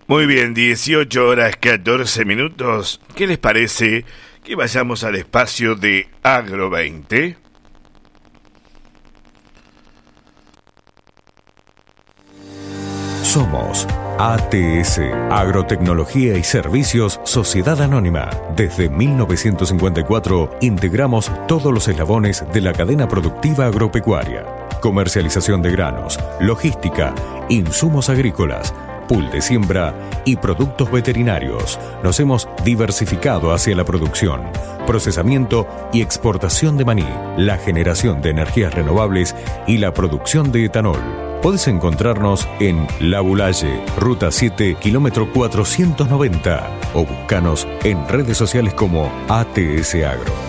Muy bien, 18 horas 14 minutos. ¿Qué les parece que vayamos al espacio de Agro 20? Somos ATS, Agrotecnología y Servicios Sociedad Anónima. Desde 1954 integramos todos los eslabones de la cadena productiva agropecuaria. Comercialización de granos, logística, insumos agrícolas, pool de siembra y productos veterinarios. Nos hemos diversificado hacia la producción, procesamiento y exportación de maní, la generación de energías renovables y la producción de etanol. Podés encontrarnos en La Boulaye, Ruta 7, kilómetro 490, o buscanos en redes sociales como ATS Agro.